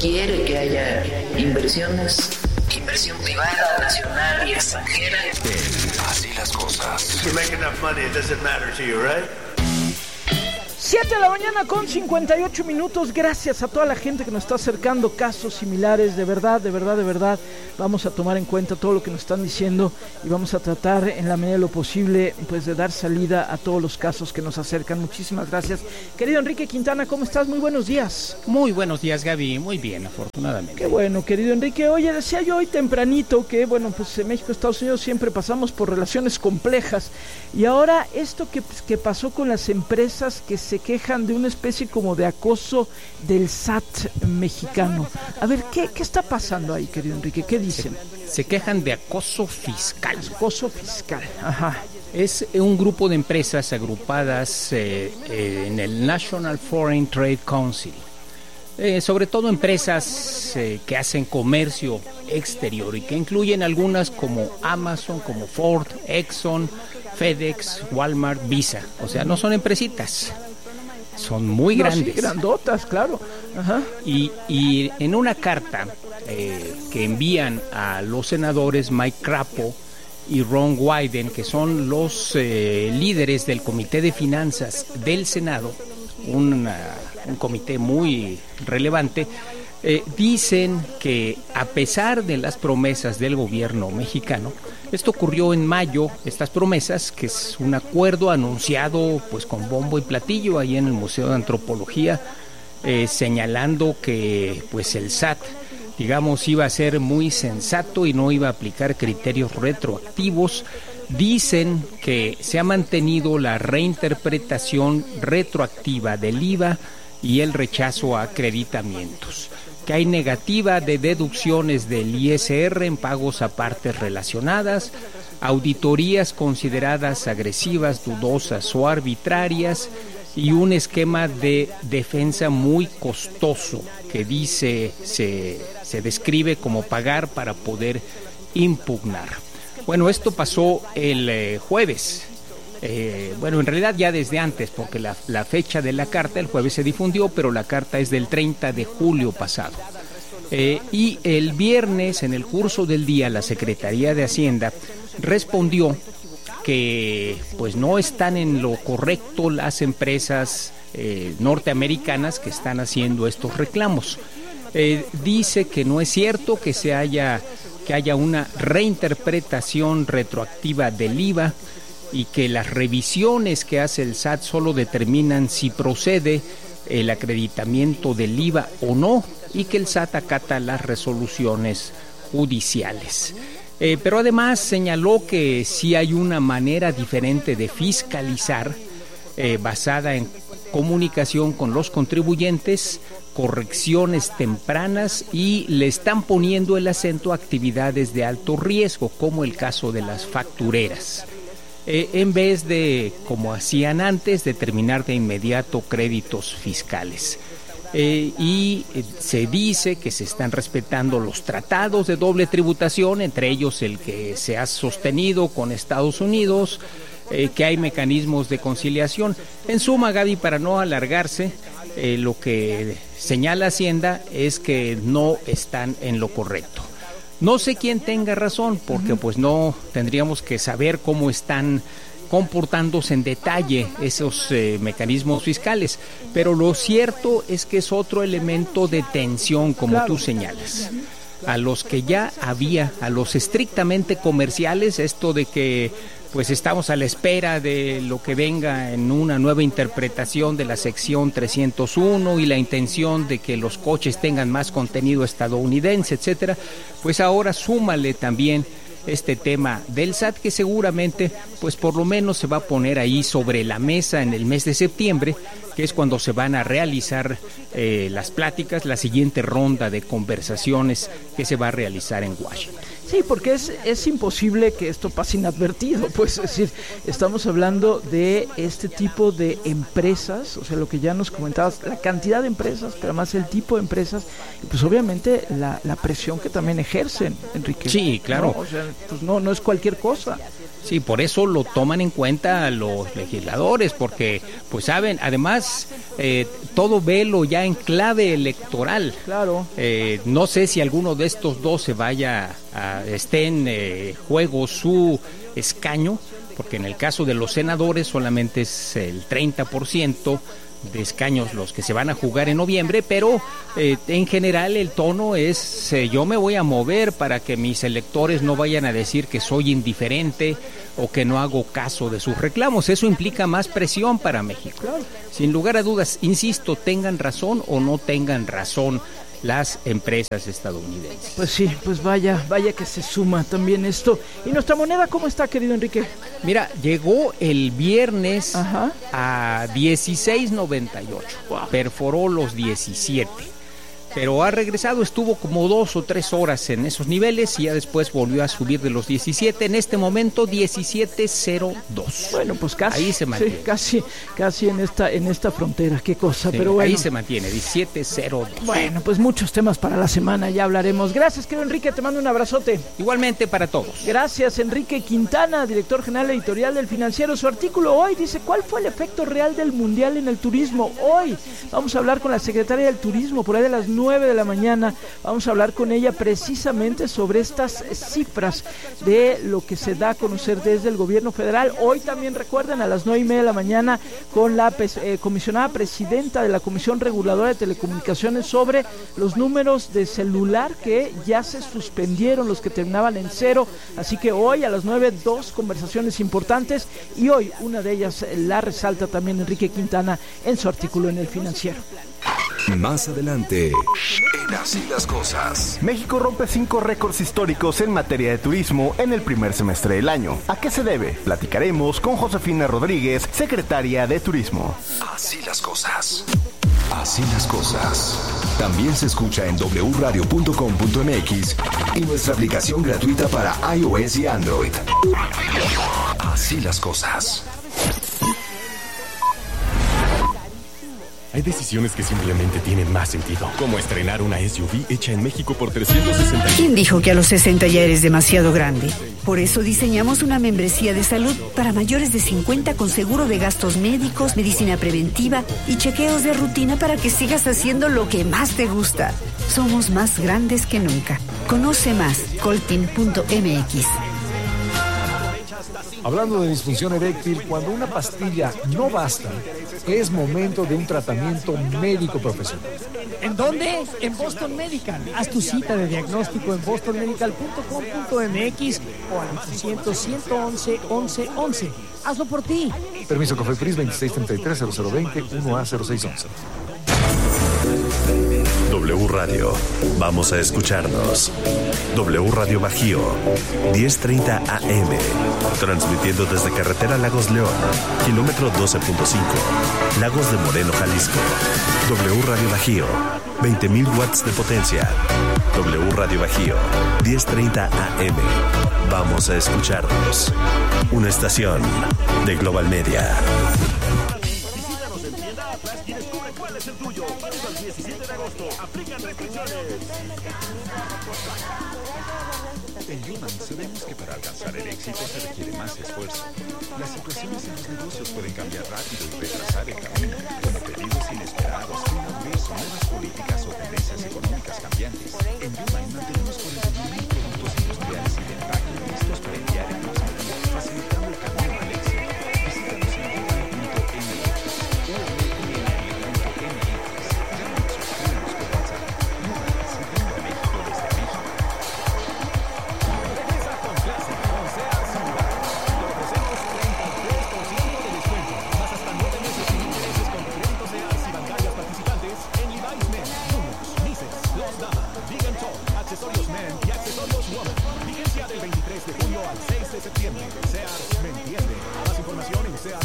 quiere que haya inversiones, inversión privada, nacional y extranjera. Así las cosas. You make enough money, it doesn't matter to you, right? 7 de la mañana con 58 minutos. Gracias a toda la gente que nos está acercando casos similares. De verdad, vamos a tomar en cuenta todo lo que nos están diciendo y vamos a tratar en la medida de lo posible pues de dar salida a todos los casos que nos acercan. Muchísimas gracias. Querido Enrique Quintana, ¿cómo estás? Muy buenos días. Muy buenos días, Gaby. Muy bien, afortunadamente. Qué bueno, querido Enrique. Oye, decía yo hoy tempranito que, bueno, pues en México, Estados Unidos siempre pasamos por relaciones complejas y ahora esto que pasó con las empresas que se quejan de una especie como de acoso del SAT mexicano. A ver, ¿qué está pasando ahí, querido Enrique? ¿Qué dicen? Se quejan de acoso fiscal. Acoso fiscal, ajá. Es un grupo de empresas agrupadas en el National Foreign Trade Council. Sobre todo empresas que hacen comercio exterior y que incluyen algunas como Amazon, como Ford, Exxon, FedEx, Walmart, Visa. O sea, no son empresitas. Son muy grandes. Sí, grandotas, claro. Ajá. Y en una carta que envían a los senadores Mike Crapo y Ron Wyden, que son los líderes del Comité de Finanzas del Senado, un comité muy relevante, dicen que a pesar de las promesas del gobierno mexicano, esto ocurrió en mayo, estas promesas, que es un acuerdo anunciado pues con bombo y platillo ahí en el Museo de Antropología, señalando que pues el SAT, digamos, iba a ser muy sensato y no iba a aplicar criterios retroactivos. Dicen que se ha mantenido la reinterpretación retroactiva del IVA y el rechazo a acreditamientos, que hay negativa de deducciones del ISR en pagos a partes relacionadas, auditorías consideradas agresivas, dudosas o arbitrarias y un esquema de defensa muy costoso que dice se describe como pagar para poder impugnar. Bueno, esto pasó el jueves. Bueno, en realidad ya desde antes, porque la fecha de la carta, el jueves se difundió, pero la carta es del 30 de julio pasado. Y el viernes, en el curso del día, la Secretaría de Hacienda respondió que pues no están en lo correcto las empresas norteamericanas que están haciendo estos reclamos. Dice que no es cierto que haya una reinterpretación retroactiva del IVA y que las revisiones que hace el SAT solo determinan si procede el acreditamiento del IVA o no, y que el SAT acata las resoluciones judiciales. Pero además señaló que sí hay una manera diferente de fiscalizar, basada en comunicación con los contribuyentes, correcciones tempranas, y le están poniendo el acento a actividades de alto riesgo, como el caso de las factureras. En vez de, como hacían antes, determinar de inmediato créditos fiscales. Y se dice que se están respetando los tratados de doble tributación, entre ellos el que se ha sostenido con Estados Unidos, que hay mecanismos de conciliación. En suma, Gaby, para no alargarse, lo que señala Hacienda es que no están en lo correcto. No sé quién tenga razón, porque pues no tendríamos que saber cómo están comportándose en detalle esos mecanismos fiscales, pero lo cierto es que es otro elemento de tensión, como tú señalas. A los que ya había, a los estrictamente comerciales, esto de que pues estamos a la espera de lo que venga en una nueva interpretación de la sección 301 y la intención de que los coches tengan más contenido estadounidense, etcétera, pues ahora súmale también este tema del SAT, que seguramente pues por lo menos se va a poner ahí sobre la mesa en el mes de septiembre, que es cuando se van a realizar las pláticas, la siguiente ronda de conversaciones que se va a realizar en Washington. Sí, porque es imposible que esto pase inadvertido, pues, es decir, estamos hablando de este tipo de empresas, o sea, lo que ya nos comentabas, la cantidad de empresas, pero además el tipo de empresas, y pues obviamente la presión que también ejercen, Enrique. Sí, claro. No, o sea, pues no es cualquier cosa. Sí, por eso lo toman en cuenta los legisladores, porque pues saben, además todo velo ya en clave electoral. Claro. No sé si alguno de estos dos esté en juego su escaño, porque en el caso de los senadores solamente es el 30% de escaños los que se van a jugar en noviembre, pero en general el tono es yo me voy a mover para que mis electores no vayan a decir que soy indiferente o que no hago caso de sus reclamos. Eso implica más presión para México. Claro. Sin lugar a dudas, insisto, tengan razón o no tengan razón las empresas estadounidenses. Pues sí, pues vaya que se suma también esto. ¿Y nuestra moneda cómo está, querido Enrique? Mira, llegó el viernes Ajá. a 16.98, wow. Perforó los 17, pero ha regresado, estuvo como 2 o 3 horas en esos niveles y ya después volvió a subir de los 17, en este momento 17.02. Bueno, pues casi. Ahí se mantiene. Sí, casi en esta frontera, qué cosa, sí, pero bueno. Ahí se mantiene, 17.02. Bueno, pues muchos temas para la semana, ya hablaremos. Gracias, querido Enrique, te mando un abrazote. Igualmente para todos. Gracias, Enrique Quintana, director general editorial del Financiero. Su artículo hoy dice, ¿cuál fue el efecto real del Mundial en el turismo? Hoy vamos a hablar con la secretaria del Turismo, por ahí de las 9 de la mañana, vamos a hablar con ella precisamente sobre estas cifras de lo que se da a conocer desde el gobierno federal. Hoy también recuerden a las 9:30 de la mañana con la comisionada presidenta de la Comisión Reguladora de Telecomunicaciones sobre los números de celular que ya se suspendieron, los que terminaban en 0, así que hoy a las 9, 2 conversaciones importantes y hoy una de ellas la resalta también Enrique Quintana en su artículo en El Financiero. Más adelante, en Así las Cosas. México rompe 5 récords históricos en materia de turismo en el primer semestre del año. ¿A qué se debe? Platicaremos con Josefina Rodríguez, secretaria de Turismo. Así las cosas. Así las cosas. También se escucha en wradio.com.mx y nuestra aplicación gratuita para iOS y Android. Así las cosas. Hay decisiones que simplemente tienen más sentido, como estrenar una SUV hecha en México por 360. ¿Quién dijo que a los 60 ya eres demasiado grande? Por eso diseñamos una membresía de salud para mayores de 50 con seguro de gastos médicos, medicina preventiva y chequeos de rutina para que sigas haciendo lo que más te gusta. Somos más grandes que nunca. Conoce más, coltin.mx. Hablando de disfunción eréctil, cuando una pastilla no basta, es momento de un tratamiento médico profesional. ¿En dónde? En Boston Medical. Haz tu cita de diagnóstico en bostonmedical.com.mx o al 800-111-1111. Hazlo por ti. Permiso COFEPRIS 2633-0020 1A0611. W Radio. Vamos a escucharnos. W Radio Bajío, 10:30 AM. Transmitiendo desde Carretera Lagos León, kilómetro 12.5, Lagos de Moreno, Jalisco. W Radio Bajío, 20,000 watts de potencia. W Radio Bajío, 10:30 AM. Vamos a escucharnos. Una estación de Global Media. Visítanos en Tienda Atlas y descubre cuál es el tuyo. Válido al 17 de agosto. Aplican restricciones. En Human sabemos que para alcanzar el éxito se requiere más esfuerzo. Las situaciones en los negocios pueden cambiar rápido y retrasar el camino, como pedidos inesperados, inmadurez o nuevas políticas o tendencias económicas cambiantes. En Human mantenemos 41,000 productos industriales y de empaque listos para enviar en más medidas, facilitando el camino al éxito. Visítanos en human.mx o www.mx. Llámanos o escríbenos por WhatsApp. Human, sirviendo a México desde México. Accesorios Men y accesorios Woman. Vigencia del 23 de julio al 6 de septiembre. Sears me entiende. Más información en Sears.